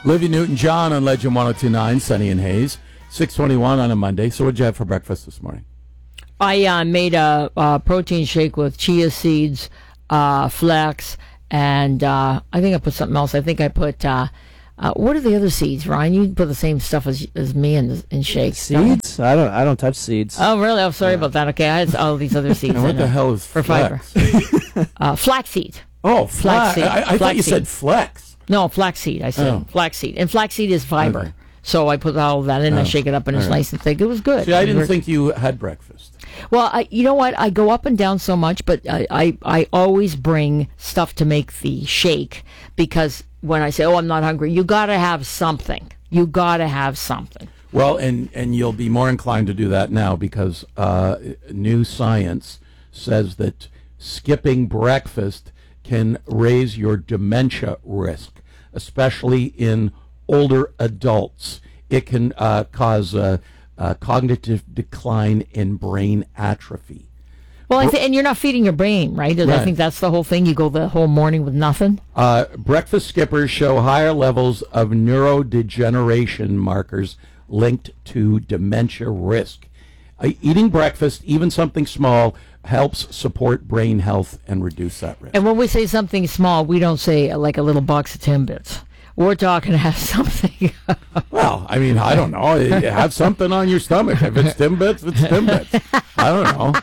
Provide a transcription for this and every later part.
Olivia Newton-John on Legend 102.9, Sunny and Hayes, 6:21 on a Monday. So what'd you have for breakfast this morning? I made a protein shake with chia seeds, flax, and I think I put something else. I think I put, what are the other seeds, Ryan? You put the same stuff as me in shakes. Seeds? I don't touch seeds. Oh, really? I'm sorry about that. Okay, I had all these other seeds. And what the hell is for flex? fiber? Flaxseed. Oh, flaxseed. I thought you said flex. No, flaxseed. I said flaxseed. And flaxseed is fiber. Okay. So I put all of that in and I shake it up and it's nice and thick. It was good. See, I didn't think you had breakfast. Well, you know what? I go up and down so much, but I always bring stuff to make the shake because when I say, I'm not hungry, you got to have something. You got to have something. Well, and you'll be more inclined to do that now because new science says that skipping breakfast can raise your dementia risk, especially in older adults. It can cause cognitive decline in brain atrophy. Well, and you're not feeding your brain, right? I think that's the whole thing. You go the whole morning with nothing. Breakfast skippers show higher levels of neurodegeneration markers linked to dementia risk. Eating breakfast, even something small, helps support brain health and reduce that risk. And when we say something small, we don't say like a little box of Timbits. We're talking to have something. Well, I mean, I don't know. You have something on your stomach. If it's Timbits, it's Timbits. I don't know.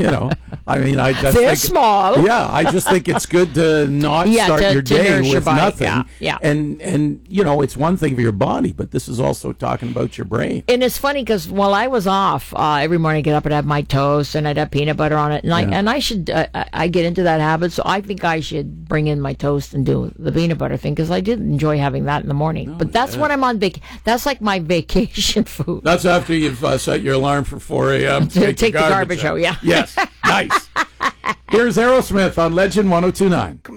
I mean, I just They're think, small. Yeah, I just think it's good to not start your day with nothing. Yeah. And it's one thing for your body, but this is also talking about your brain. And it's funny because while I was off, every morning I get up and have my toast and I'd have peanut butter on it. And I get into that habit. So I think I should bring in my toast and do the peanut butter thing because I did enjoy having that in the morning. But that's when I'm on that's like my vacation food. That's after you've set your alarm for 4 a.m. to take the garbage out. Yeah. Yes. Nice. Here's Aerosmith on Legend 102.9.